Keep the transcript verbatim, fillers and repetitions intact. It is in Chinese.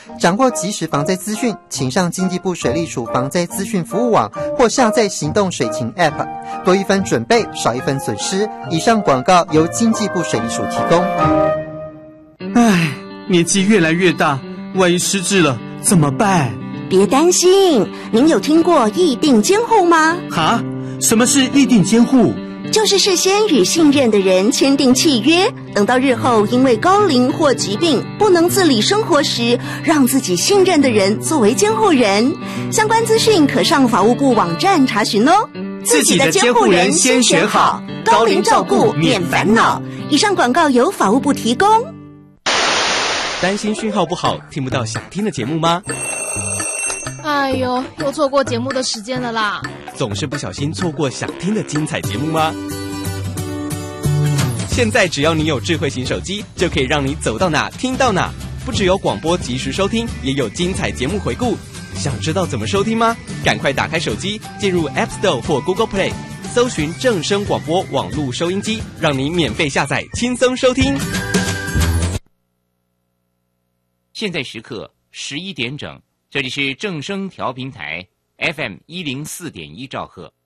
掌握即时防灾资讯，请上经济部水利署防灾资讯服务网或下载行动水情 App， 多一分准备，少一分损失。以上广告由经济部水利署提供。 唉，年纪越来越大，万一失智了怎么办？ 别担心，您有听过议定监护吗？ 哈？什么是议定监护？ 就是事先与信任的人签订契约，等到日后因为高龄或疾病不能自理生活时，让自己信任的人作为监护人。相关资讯可上法务部网站查询哦。 自己的监护人先选好， 高龄照顾免烦恼。以上广告由法务部提供。 担心讯号不好，听不到想听的节目吗？ 哎呦，又错过节目的时间了啦！ 总是不小心错过想听的精彩节目吗？现在只要你有智慧型手机，就可以让你走到哪听到哪。不只有广播及时收听，也有精彩节目回顾。想知道怎么收听吗？赶快打开手机，进入 App Store 或 Google Play， 搜寻正声广播网络收音机，让你免费下载，轻松收听。 现在时刻十一点整。这里是正声调频台 F M 一零四点一兆赫。